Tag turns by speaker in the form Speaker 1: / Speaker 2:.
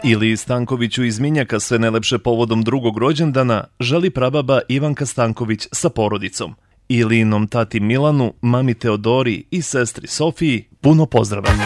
Speaker 1: Iliji Stankoviću iz Minjaka sve najlepše povodom drugog rođendana želi prababa Ivanka Stanković sa porodicom. Ilijinom tati Milanu, mami Teodori i sestri Sofiji puno pozdrava.